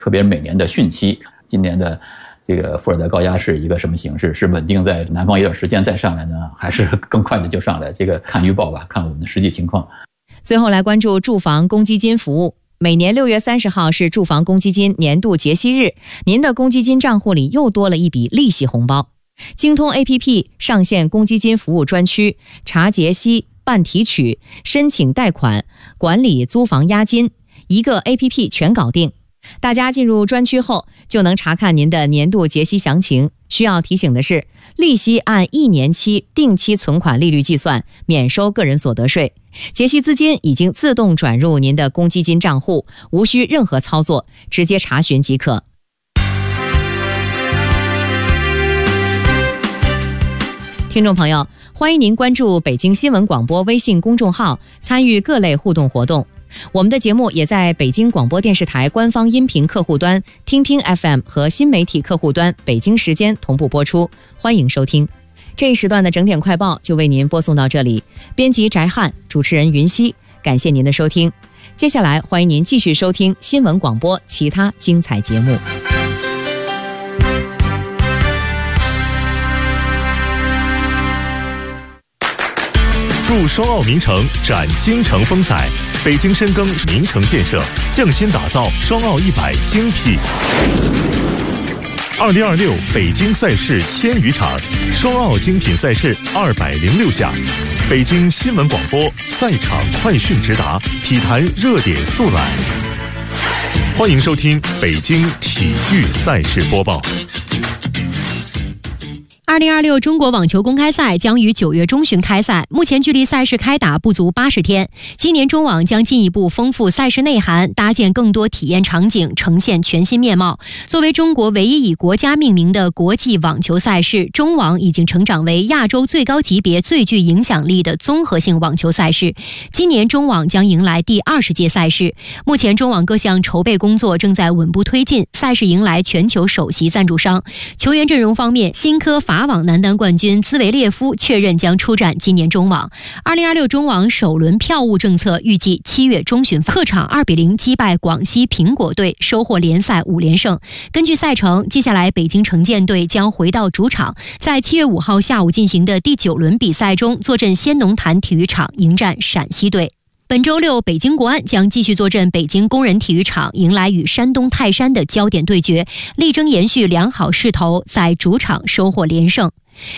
特别是每年的汛期，今年的这个副热带高压是一个什么形式？是稳定在南方一段时间再上来呢，还是更快的就上来？这个看预报吧，看我们的实际情况。 最后来关注住房公积金服务。每年6月30号是住房公积金年度结息日，您的公积金账户里又多了一笔利息红包。京通 APP 上线公积金服务专区，查结息、办提取、申请贷款、管理租房押金，一个 APP 全搞定。大家进入专区后就能查看您的年度结息详情。需要提醒的是，利息按1年期定期存款利率计算，免收个人所得税。结息资金已经自动转入您的公积金账户，无需任何操作，直接查询即可。听众朋友，欢迎您关注北京新闻广播微信公众号，参与各类互动活动。我们的节目也在北京广播电视台官方音频客户端、听听 FM 和新媒体客户端北京时间同步播出，欢迎收听。这一时段的整点快报就为您播送到这里，编辑翟汉，主持人云溪，感谢您的收听。接下来欢迎您继续收听新闻广播其他精彩节目。 祝双澳名城展京城风采，北京深耕名城建设，匠心打造双澳100精辟。2026北京赛事1000余场，双澳精品赛事206项，北京新闻广播赛场快讯直达，体坛热点速览。欢迎收听北京体育赛事播报。 2026中国网球公开赛将于9月中旬开赛，目前距离赛事开打不足80天。今年中网将进一步丰富赛事内涵，搭建更多体验场景，呈现全新面貌。作为中国唯一以国家命名的国际网球赛事，中网已经成长为亚洲最高级别、最具影响力的综合性网球赛事。今年中网将迎来第20届赛事，目前中网各项筹备工作正在稳步推进，赛事迎来全球首席赞助商。球员阵容方面，新科法网男单冠军兹维列夫确认将出战今年中网。2026中网首轮票务政策预计7月中旬，客场2-0击败广西苹果队，收获联赛5连胜。根据赛程，接下来北京城建队将回到主场，在7月5号下午进行的第9轮比赛中，坐镇先农坛体育场迎战陕西队。本周六，北京国安将继续坐镇北京工人体育场，迎来与山东泰山的焦点对决，力争延续良好势头，在主场收获连胜。